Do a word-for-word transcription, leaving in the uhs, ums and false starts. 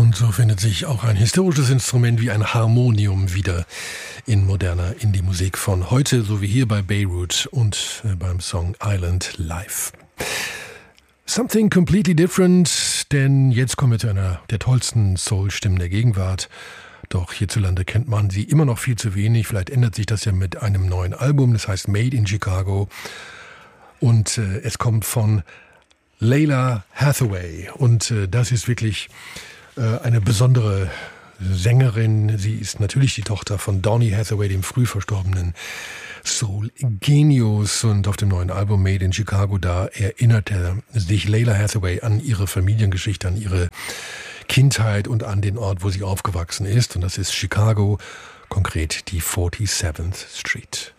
Und so findet sich auch ein historisches Instrument wie ein Harmonium wieder in moderner Indie-Musik von heute, so wie hier bei Beirut und beim Song Island Live. Something completely different, denn jetzt kommen wir zu einer der tollsten Soul-Stimmen der Gegenwart. Doch hierzulande kennt man sie immer noch viel zu wenig. Vielleicht ändert sich das ja mit einem neuen Album, das heißt Made in Chicago. Und äh, es kommt von Lalah Hathaway. Und äh, das ist wirklich äh, eine besondere Sängerin. Sie ist natürlich die Tochter von Donny Hathaway, dem früh verstorbenen Soul-Genius. Und auf dem neuen Album Made in Chicago, da erinnerte sich Lalah Hathaway an ihre Familiengeschichte, an ihre Kindheit und an den Ort, wo sie aufgewachsen ist. Und das ist Chicago, konkret die forty-seventh Street.